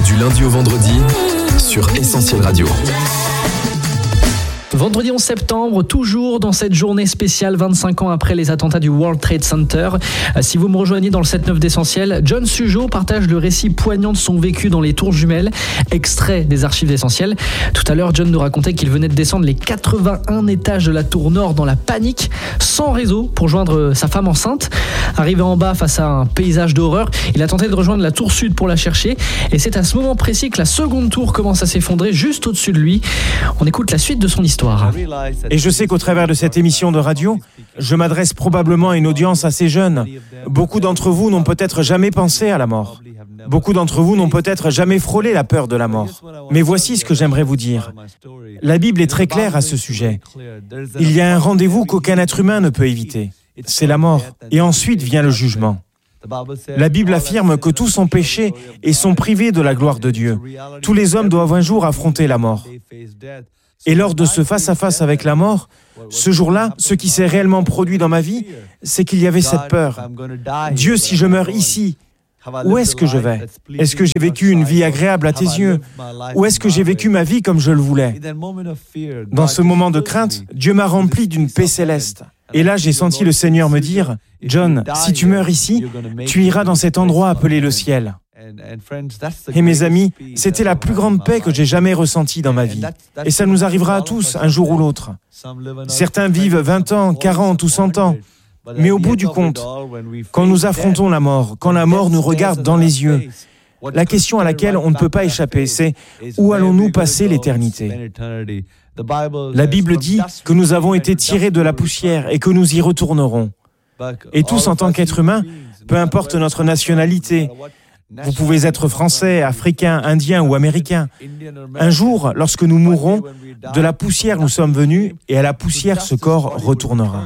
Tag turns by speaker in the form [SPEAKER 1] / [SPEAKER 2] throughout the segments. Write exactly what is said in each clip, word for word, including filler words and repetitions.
[SPEAKER 1] Du lundi au vendredi sur Essentiel Radio.
[SPEAKER 2] Vendredi onze septembre, toujours dans cette journée spéciale vingt-cinq ans après les attentats du World Trade Center. Si vous me rejoignez dans le sept neuf d'Essentiel, John Sujo partage le récit poignant de son vécu dans les tours jumelles, extrait des archives d'Essentiel. Tout à l'heure, John nous racontait qu'il venait de descendre les quatre-vingt-un étages de la tour nord dans la panique, sans réseau, pour joindre sa femme enceinte. Arrivé en bas face à un paysage d'horreur, il a tenté de rejoindre la tour sud pour la chercher. Et c'est à ce moment précis que la seconde tour commence à s'effondrer juste au-dessus de lui. On écoute la suite de son histoire.
[SPEAKER 3] Et je sais qu'au travers de cette émission de radio, je m'adresse probablement à une audience assez jeune. Beaucoup d'entre vous n'ont peut-être jamais pensé à la mort. Beaucoup d'entre vous n'ont peut-être jamais frôlé la peur de la mort. Mais voici ce que j'aimerais vous dire. La Bible est très claire à ce sujet. Il y a un rendez-vous qu'aucun être humain ne peut éviter. C'est la mort. Et ensuite vient le jugement. La Bible affirme que tous ont péché et sont privés de la gloire de Dieu. Tous les hommes doivent un jour affronter la mort. Et lors de ce face-à-face avec la mort, ce jour-là, ce qui s'est réellement produit dans ma vie, c'est qu'il y avait cette peur. Dieu, si je meurs ici, où est-ce que je vais? Est-ce que j'ai vécu une vie agréable à tes yeux? Ou est-ce que j'ai vécu ma vie comme je le voulais? Dans ce moment de crainte, Dieu m'a rempli d'une paix céleste. Et là, j'ai senti le Seigneur me dire, « John, si tu meurs ici, tu iras dans cet endroit appelé le ciel. » Et mes amis, c'était la plus grande paix que j'ai jamais ressentie dans ma vie. Et ça nous arrivera à tous, un jour ou l'autre. Certains vivent vingt ans, quarante ou cent ans. Mais au bout du compte, quand nous affrontons la mort, quand la mort nous regarde dans les yeux, la question à laquelle on ne peut pas échapper, c'est « Où allons-nous passer l'éternité ?» La Bible dit que nous avons été tirés de la poussière et que nous y retournerons. Et tous, en tant qu'êtres humains, peu importe notre nationalité, vous pouvez être français, africain, indien ou américain. Un jour, lorsque nous mourrons, de la poussière nous sommes venus et à la poussière ce corps retournera.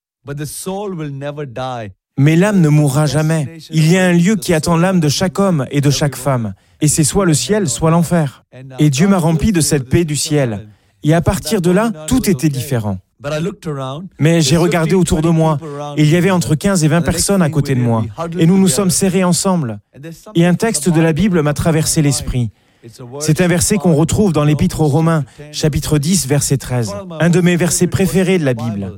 [SPEAKER 3] Mais l'âme ne mourra jamais. Il y a un lieu qui attend l'âme de chaque homme et de chaque femme. Et c'est soit le ciel, soit l'enfer. Et Dieu m'a rempli de cette paix du ciel. Et à partir de là, tout était différent. Mais j'ai regardé autour de moi, et il y avait entre quinze et vingt personnes à côté de moi, et nous nous sommes serrés ensemble. Et un texte de la Bible m'a traversé l'esprit. C'est un verset qu'on retrouve dans l'Épître aux Romains, chapitre dix, verset treize, un de mes versets préférés de la Bible.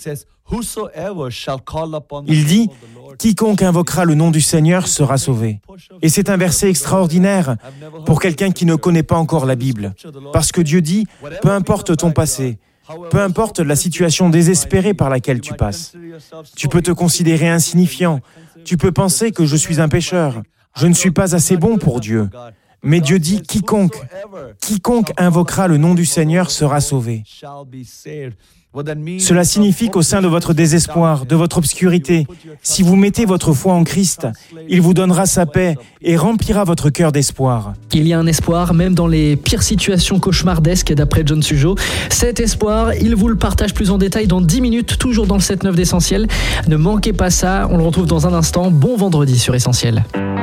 [SPEAKER 3] Il dit « Quiconque invoquera le nom du Seigneur sera sauvé ». Et c'est un verset extraordinaire pour quelqu'un qui ne connaît pas encore la Bible, parce que Dieu dit « Peu importe ton passé », peu importe la situation désespérée par laquelle tu passes. Tu peux te considérer insignifiant. Tu peux penser que je suis un pécheur. Je ne suis pas assez bon pour Dieu. Mais Dieu dit quiconque, quiconque invoquera le nom du Seigneur sera sauvé. Cela signifie qu'au sein de votre désespoir, de votre obscurité, si vous mettez votre foi en Christ, il vous donnera sa paix et remplira votre cœur d'espoir.
[SPEAKER 2] Il y a un espoir, même dans les pires situations cauchemardesques, d'après John Sujo. Cet espoir, il vous le partage plus en détail dans dix minutes, toujours dans le sept neuf d'Essentiel. Ne manquez pas ça, on le retrouve dans un instant. Bon vendredi sur Essentiel.